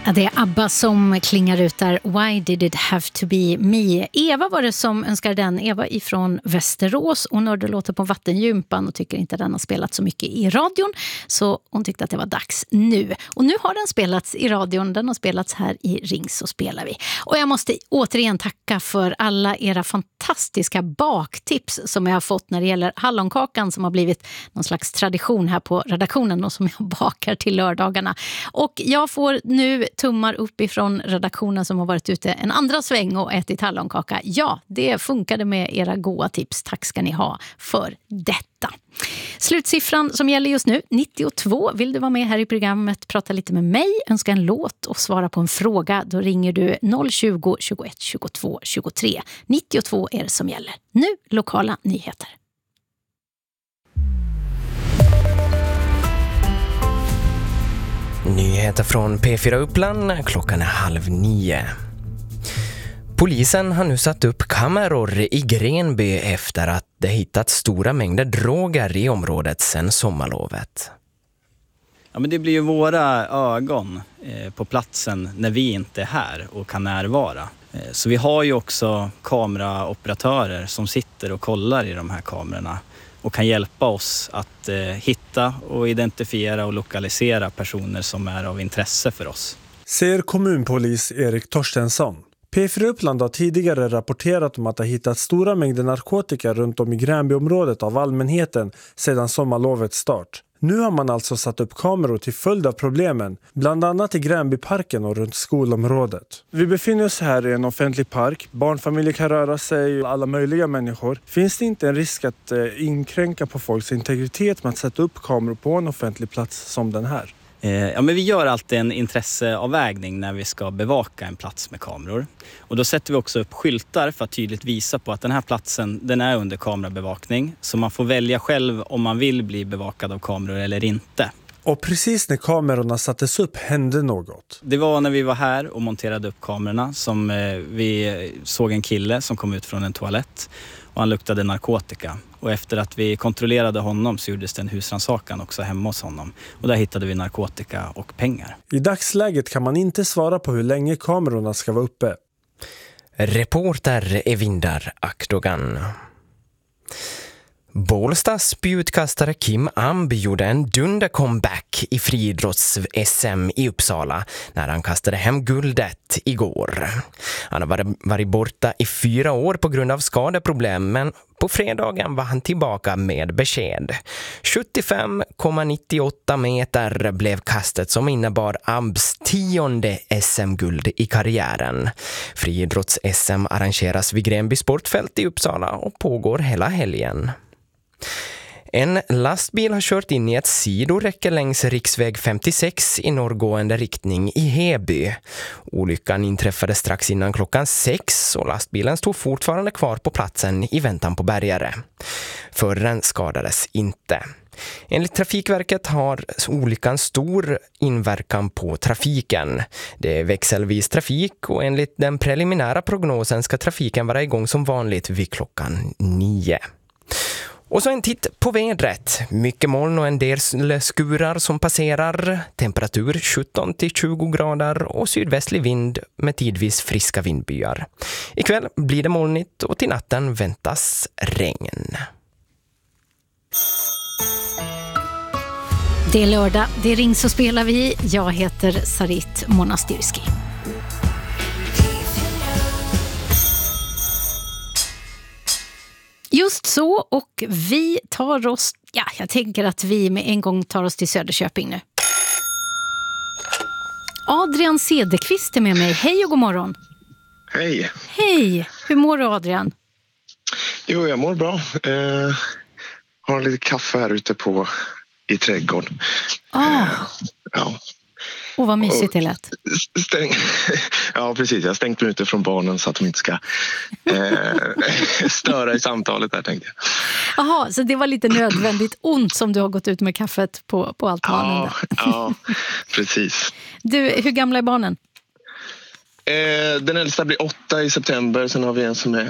Ja, det är ABBA som klingar ut där. Why did it have to be me? Eva var det som önskade den. Eva ifrån Västerås. Hon hörde låter på Vattengympan och tycker inte den har spelat så mycket i radion. Så hon tyckte att det var dags nu. Och nu har den spelats i radion. Den har spelats här i Ring så spelar vi. Och jag måste återigen tacka för alla era fantastiska baktips som jag har fått när det gäller hallonkakan som har blivit någon slags tradition här på redaktionen och som jag bakar till lördagarna. Och jag får nu tummar upp ifrån redaktionen som har varit ute en andra sväng och ätit hallonkaka. Ja, det funkade med era goda tips. Tack ska ni ha för detta. Slutsiffran som gäller just nu, 92. Vill du vara med här i programmet, prata lite med mig, önska en låt och svara på en fråga, då ringer du 020 21 22 23. 92 är det som gäller. Nu lokala nyheter. Nyheter från P4 Uppland, klockan är 8:30. Polisen har nu satt upp kameror i Grenby efter att det hittat stora mängder droger i området sedan sommarlovet. Ja, men det blir ju våra ögon på platsen när vi inte är här och kan närvara. Så vi har ju också kameraoperatörer som sitter och kollar i de här kamerorna och kan hjälpa oss att hitta och identifiera och lokalisera personer som är av intresse för oss. Säger kommunpolis Erik Torstensson. P4 Uppland har tidigare rapporterat om att det har hittat stora mängder narkotika runt om i Gränbyområdet av allmänheten sedan sommarlovets start. Nu har man alltså satt upp kameror till följd av problemen, bland annat i Gränbyparken och runt skolområdet. Vi befinner oss här i en offentlig park. Barnfamiljer kan röra sig, alla möjliga människor. Finns det inte en risk att inkränka på folks integritet med att sätta upp kameror på en offentlig plats som den här? Ja, men vi gör alltid en intresseavvägning när vi ska bevaka en plats med kameror. Och då sätter vi också upp skyltar för att tydligt visa på att den här platsen den är under kamerabevakning. Så man får välja själv om man vill bli bevakad av kameror eller inte. Och precis när kamerorna sattes upp hände något. Det var när vi var här och monterade upp kamerorna som vi såg en kille som kom ut från en toalett. Och han luktade narkotika. Och efter att vi kontrollerade honom så gjordes det en husrannsakan också hemma hos honom. Och där hittade vi narkotika och pengar. I dagsläget kan man inte svara på hur länge kamerorna ska vara uppe. Reporter Evindar Akdogan. Bålstas spjutkastare Kim Amb gjorde en dunder comeback i friidrotts-SM i Uppsala när han kastade hem guldet igår. Han har varit borta i 4 år på grund av skadeproblem, men på fredagen var han tillbaka med besked. 75,98 meter blev kastet som innebar Ambs 10:e SM-guld i karriären. Friidrotts-SM arrangeras vid Gränby sportfält i Uppsala och pågår hela helgen. En lastbil har kört in i ett sidoräcke längs riksväg 56 i norrgående riktning i Heby. Olyckan inträffade strax innan klockan 6 och lastbilen stod fortfarande kvar på platsen i väntan på bärgare. Föraren skadades inte. Enligt Trafikverket har olyckan stor inverkan på trafiken. Det är växelvis trafik och enligt den preliminära prognosen ska trafiken vara igång som vanligt vid klockan 9. Och så en titt på vädret. Mycket moln och en del skurar som passerar. Temperatur 17-20 grader och sydvästlig vind med tidvis friska vindbyar. Ikväll blir det molnigt och till natten väntas regn. Det är lördag, det är Ring så spelar vi. Jag heter Sarit Monastyrski. Just så, och vi tar oss, jag tänker att vi med en gång tar oss till Söderköping nu. Adrian Cederqvist är med mig. Hej och god morgon. Hej. Hej, hur mår du Adrian? Jo, jag mår bra. Har lite kaffe här ute i trädgården. Ja. Och vad mysigt det lät. Ja, precis. Jag har stängt mig ute från barnen så att de inte ska störa i samtalet där, tänkte jag. Jaha, så det var lite nödvändigt ont som du har gått ut med kaffet på altanen. Ja, precis. Du, hur gamla är barnen? Den äldsta blir 8 i september. Sen har vi en som är